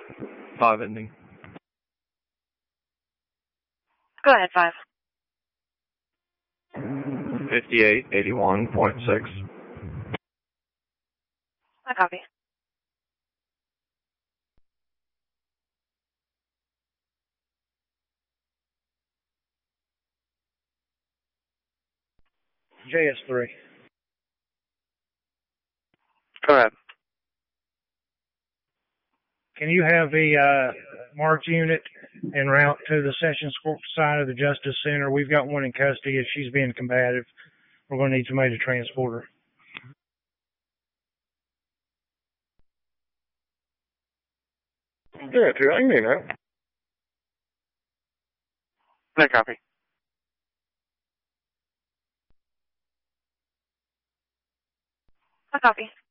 5 ending. Go ahead, 5. 5881.6. I copy. JS3. Go ahead. Can you have the marked unit en route to the Sessions Court side of the Justice Center? We've got one in custody. If she's being combative, we're going to need somebody to transport her. Yeah, too. I can do that. I copy. I copy.